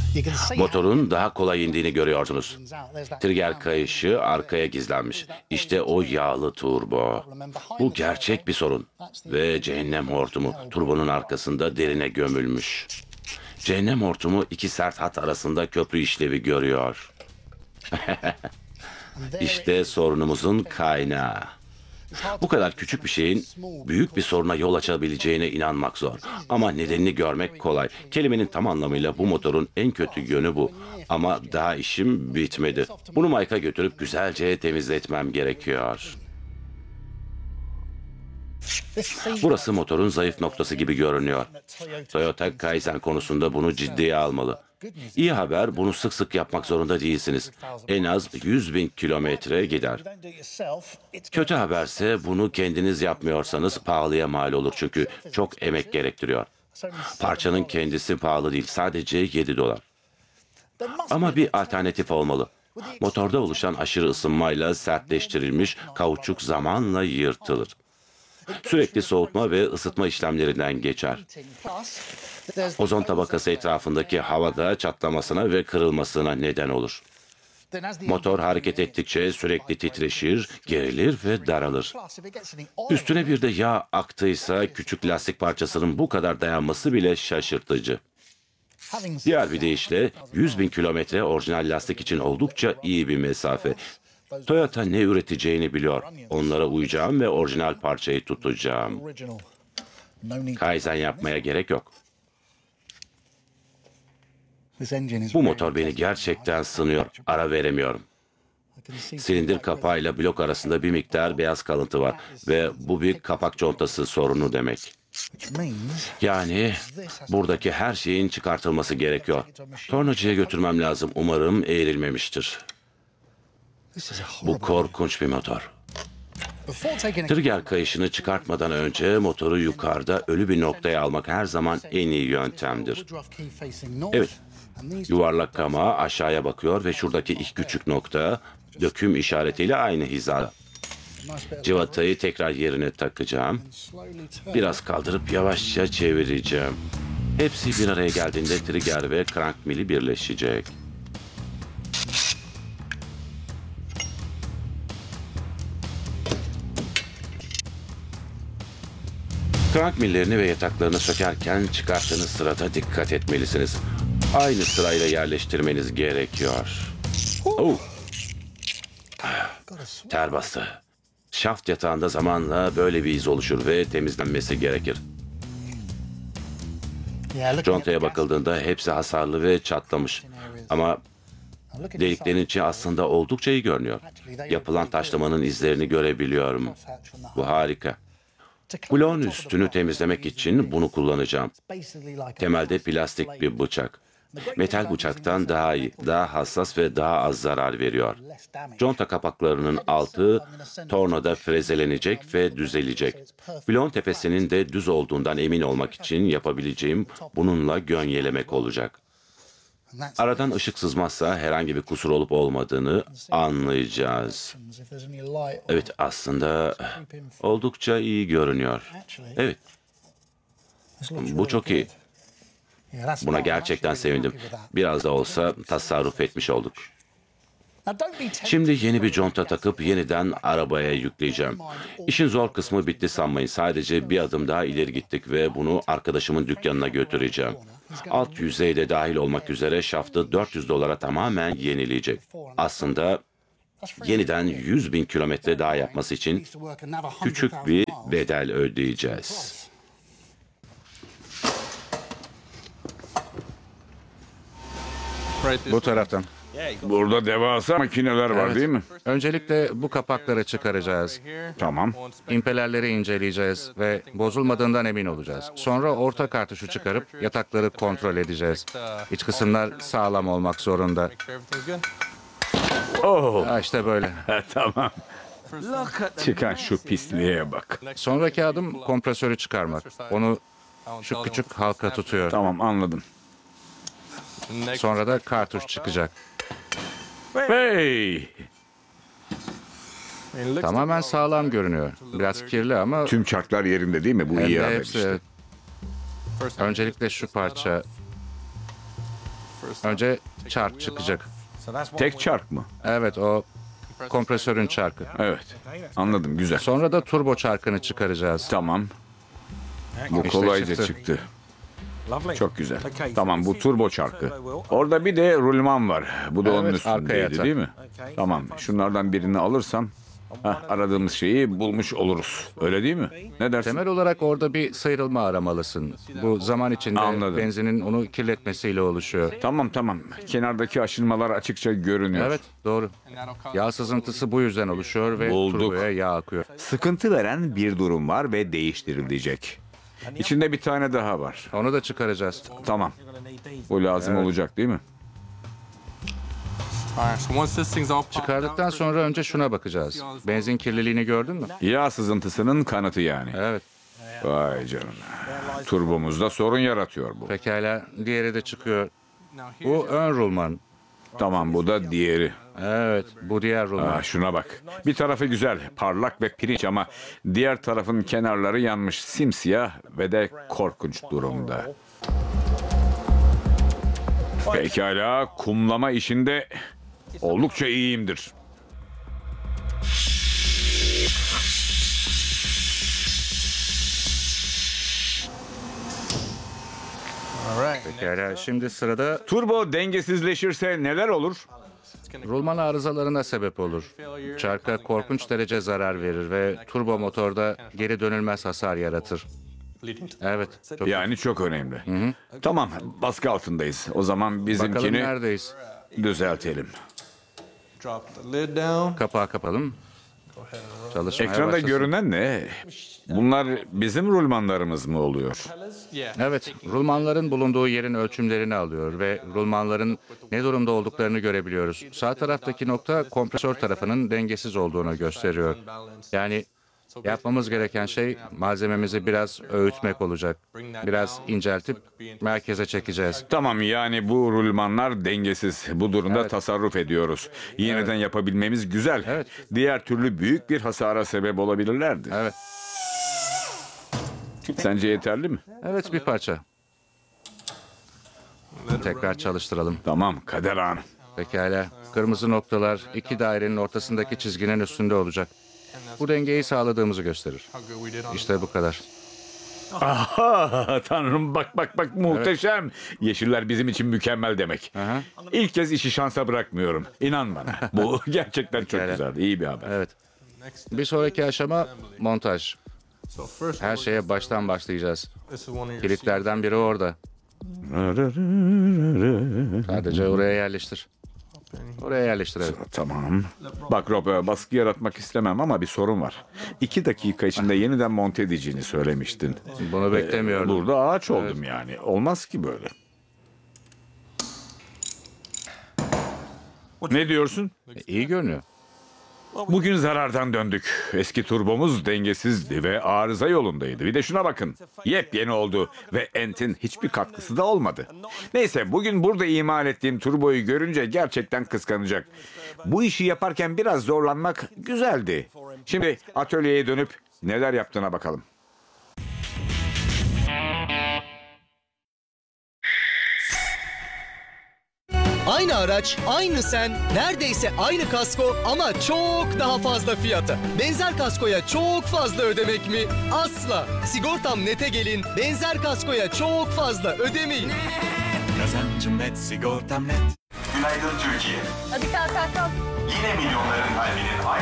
Motorun daha kolay indiğini görüyorsunuz. Trigger kayışı arkaya gizlenmiş. İşte o yağlı turbo. Bu gerçek bir sorun. Ve cehennem hortumu turbonun arkasında derine gömülmüş. Cehennem hortumu iki sert hat arasında köprü işlevi görüyor. İşte sorunumuzun kaynağı. Bu kadar küçük bir şeyin büyük bir soruna yol açabileceğine inanmak zor. Ama nedenini görmek kolay. Kelimenin tam anlamıyla bu motorun en kötü yönü bu. Ama daha işim bitmedi. Bunu Mike'a götürüp güzelce temizletmem gerekiyor. Burası motorun zayıf noktası gibi görünüyor. Toyota Kaizen konusunda bunu ciddiye almalı. İyi haber, bunu sık sık yapmak zorunda değilsiniz. En az 100.000 kilometre gider. Kötü haberse bunu kendiniz yapmıyorsanız pahalıya mal olur çünkü çok emek gerektiriyor. Parçanın kendisi pahalı değil, sadece 7 dolar. Ama bir alternatif olmalı. Motorda oluşan aşırı ısınmayla sertleştirilmiş kauçuk zamanla yırtılır. Sürekli soğutma ve ısıtma işlemlerinden geçer. Ozon tabakası etrafındaki havada çatlamasına ve kırılmasına neden olur. Motor hareket ettikçe sürekli titreşir, gerilir ve daralır. Üstüne bir de yağ aktıysa küçük lastik parçasının bu kadar dayanması bile şaşırtıcı. Diğer bir deyişle 100.000 kilometre orijinal lastik için oldukça iyi bir mesafe. Toyota ne üreteceğini biliyor. Onlara uyacağım ve orijinal parçayı tutacağım. Kaizen yapmaya gerek yok. Bu motor beni gerçekten sınıyor. Ara veremiyorum. Silindir kapağıyla blok arasında bir miktar beyaz kalıntı var ve bu bir kapak contası sorunu demek. Yani buradaki her şeyin çıkartılması gerekiyor. Tornacıya götürmem lazım. Umarım eğrilmemiştir. Bu korkunç bir motor. Trigger kayışını çıkartmadan önce motoru yukarıda ölü bir noktaya almak her zaman en iyi yöntemdir. Evet, yuvarlak kama aşağıya bakıyor ve şuradaki iki küçük nokta döküm işaretiyle aynı hizada. Civatayı tekrar yerine takacağım. Biraz kaldırıp yavaşça çevireceğim. Hepsi bir araya geldiğinde trigger ve crank mili birleşecek. Crank millerini ve yataklarını sökerken çıkarttığınız sırada dikkat etmelisiniz. Aynı sırayla yerleştirmeniz gerekiyor. Oh. Ter bastı. Şaft yatağında zamanla böyle bir iz oluşur ve temizlenmesi gerekir. Contaya bakıldığında hepsi hasarlı ve çatlamış. Ama deliklerin içi aslında oldukça iyi görünüyor. Yapılan taşlamanın izlerini görebiliyorum. Bu harika. Bloğun üstünü temizlemek için bunu kullanacağım. Temelde plastik bir bıçak. Metal bıçaktan daha iyi, daha hassas ve daha az zarar veriyor. Conta kapaklarının altı tornada frezelenecek ve düzelecek. Bloğun tepesinin de düz olduğundan emin olmak için yapabileceğim bununla gönyelemek olacak. Aradan ışık sızmazsa herhangi bir kusur olup olmadığını anlayacağız. Evet, aslında oldukça iyi görünüyor. Evet, bu çok iyi. Buna gerçekten sevindim. Biraz da olsa tasarruf etmiş olduk. Şimdi yeni bir conta takıp yeniden arabaya yükleyeceğim. İşin zor kısmı bitti sanmayın. Sadece bir adım daha ileri gittik ve bunu arkadaşımın dükkanına götüreceğim. Alt yüzeyde dahil olmak üzere şaftı 400 dolara tamamen yenileyecek. Aslında yeniden 100.000 kilometre daha yapması için küçük bir bedel ödeyeceğiz. Bu taraftan. Burada devasa makineler var Evet. değil mi? Öncelikle bu kapakları çıkaracağız. Tamam. İmpelerleri inceleyeceğiz ve bozulmadığından emin olacağız. Sonra orta kartuşu çıkarıp yatakları kontrol edeceğiz. İç kısımlar sağlam olmak zorunda. Oh, Ha, işte böyle. tamam. Çıkan şu pisliğe bak. Sonraki adım kompresörü çıkarmak. Onu şu küçük halka tutuyor. Tamam, anladım. Sonra da kartuş çıkacak. Hey! Tamamen sağlam görünüyor. Biraz kirli ama Tüm çarklar yerinde değil mi? Bu hem iyi de haber hepsi. işte. Öncelikle şu parça. Önce çark çıkacak. Tek çark mı? Evet, o kompresörün çarkı. Evet. Anladım, güzel. Sonra da turbo çarkını çıkaracağız. Tamam. Bu İşte kolayca çıktı. çıktı. Çok güzel. Tamam, bu turbo çarkı. Orada bir de rulman var. Bu da onun Evet, arkaya üstündeydi yatak. değil mi? Tamam. Şunlardan birini alırsam aradığımız şeyi bulmuş oluruz. Öyle değil mi? Ne dersin? Temel olarak orada bir sıyrılma aramalısın. Bu zaman içinde Anladım. benzinin onu kirletmesiyle oluşuyor. Tamam. Kenardaki aşınmalar açıkça görünüyor. Evet, doğru. Yağ sızıntısı bu yüzden oluşuyor ve Bulduk. turboya yağ akıyor. Sıkıntı veren bir durum var ve değiştirilecek. İçinde bir tane daha var. Onu da çıkaracağız. Tamam. Bu lazım olacak değil mi? Çıkardıktan sonra önce şuna bakacağız. Benzin kirliliğini gördün mü? Yağ sızıntısının kanıtı yani. Evet. Vay canına. Turbomuzda sorun yaratıyor bu. Pekala, diğeri de çıkıyor. Bu ön rulman. Tamam, bu da diğeri. Evet, bu diğer rulman. Şuna bak. Bir tarafı güzel, parlak ve pirinç ama diğer tarafın kenarları yanmış, simsiyah ve de korkunç durumda. Pekala, kumlama işinde oldukça iyiyimdir. Pekala, şimdi sırada Turbo dengesizleşirse neler olur? rulman arızalarına sebep olur. Çarka korkunç derece zarar verir ve turbo motorda geri dönülmez hasar yaratır. Evet, çok Yani çok önemli. Tamam, baskı altındayız. O zaman Bakalım bizimkini neredeyiz? düzeltelim. Kapağı kapalım. Çalışmaya Ekranda başlasın. görünen ne? Bunlar bizim rulmanlarımız mı oluyor? Evet, rulmanların bulunduğu yerin ölçümlerini alıyor ve rulmanların ne durumda olduklarını görebiliyoruz. Sağ taraftaki nokta kompresör tarafının dengesiz olduğunu gösteriyor. Yani yapmamız gereken şey malzememizi biraz öğütmek olacak. Biraz inceltip merkeze çekeceğiz. Tamam, yani bu rulmanlar dengesiz. Bu durumda Evet. tasarruf ediyoruz. Yeniden yapabilmemiz güzel. Evet. Diğer türlü büyük bir hasara sebep olabilirlerdi. Evet, Sence yeterli mi? evet bir parça. Tekrar çalıştıralım. Tamam, kader anı. Pekala. Kırmızı noktalar iki dairenin ortasındaki çizginin üstünde olacak. Bu dengeyi sağladığımızı gösterir. İşte bu kadar. Aha, tanrım, bak muhteşem. Yeşiller bizim için mükemmel demek. Aha. İlk kez işi şansa bırakmıyorum. İnan bana. Bu gerçekten çok Pekala. güzel. İyi bir haber. Evet. Bir sonraki aşama montaj. Her şeye baştan başlayacağız. Kilitlerden biri orada. Sadece oraya yerleştir. Oraya yerleştir, evet. Tamam. Bak Rob, baskı yaratmak istemem ama bir sorun var. 2 dakika içinde yeniden monte edeceğini söylemiştin. Bunu beklemiyordum. Burada ağaç oldum yani. Olmaz ki böyle. Ne diyorsun? İyi görünüyor. Bugün zarardan döndük. Eski turbomuz dengesizdi ve arıza yolundaydı. Bir de şuna bakın. Yepyeni oldu ve Ent'in hiçbir katkısı da olmadı. Neyse, bugün burada imal ettiğim turboyu görünce gerçekten kıskanacak. Bu işi yaparken biraz zorlanmak güzeldi. Şimdi atölyeye dönüp neler yaptığına bakalım. Aynı araç, aynı sen, neredeyse aynı kasko ama çok daha fazla fiyata. Benzer kaskoya çok fazla ödemek mi? Asla. Sigortam Net'e gelin, benzer kaskoya çok fazla ödemeyin. Kazancım net, sigortam net. Günaydın Türkiye. Hadi kalk. Yine milyonların kalbinin